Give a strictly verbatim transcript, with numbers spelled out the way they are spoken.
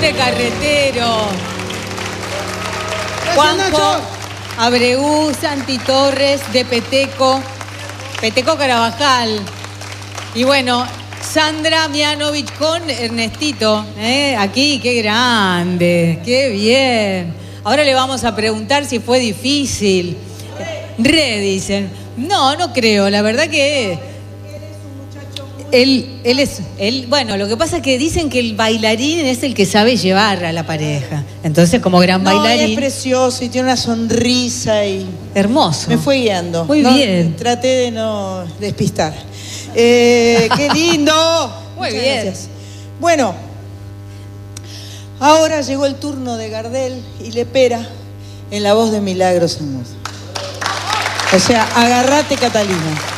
Pobre carretero. Juanjo Abreu, Santi Torres, de Peteco, Peteco Carabajal. Y bueno, Sandra Mianovich con Ernestito, ¿eh? Aquí, qué grande, qué bien. Ahora le vamos a preguntar si fue difícil. Re, dicen. No, no creo, la verdad que... Él, él es, él, bueno, lo que pasa es que dicen que el bailarín es el que sabe llevar a la pareja. Entonces, como gran no, bailarín... es precioso y tiene una sonrisa y... Hermoso. Me fue guiando. Muy no, bien. Traté de no despistar. Eh, ¡Qué lindo! Muy Muchas bien. Gracias. Bueno, ahora llegó el turno de Gardel y Lepera en la voz de Milagros Amor. O sea, agárrate, Catalina.